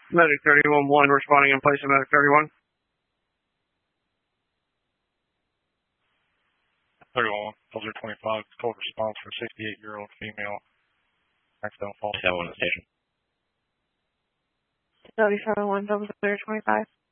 Medic 31-1 responding in place of Medic 31. 31, Filter 25, cold response for 68-year-old female. Accidental fall. Is that one on the station? 37-1, Filter 25.